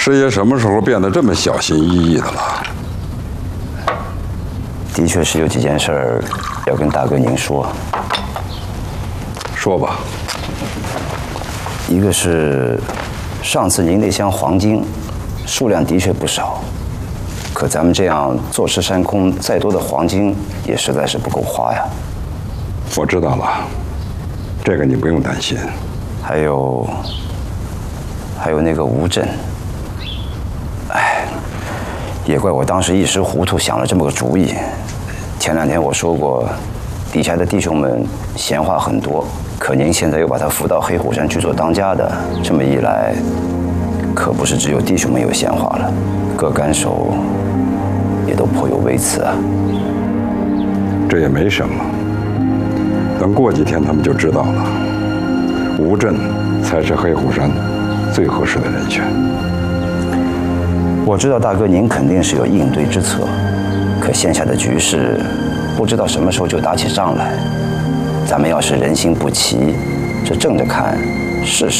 师爷什么时候变得这么小心翼翼的了？ 的确是有几件事儿要跟大哥您说。 说吧。 一个是上次您那箱黄金，数量的确不少，可咱们这样坐吃山空，再多的黄金也实在是不够花呀。 我知道了，这个你不用担心。 还有那个吴镇，也怪我当时一时糊涂，想了这么个主意。前2天我说过，底下的弟兄们闲话很多，可您现在又把他扶到黑虎山去做当家的，这么一来，可不是只有弟兄们有闲话了，各干手也都颇有微词啊。 这也没什么，等过几天他们就知道了。吴镇才是黑虎山最合适的人选。 我知道大哥您肯定是有应对之策，可现下的局势，不知道什么时候就打起仗来。咱们要是人心不齐，这正着看是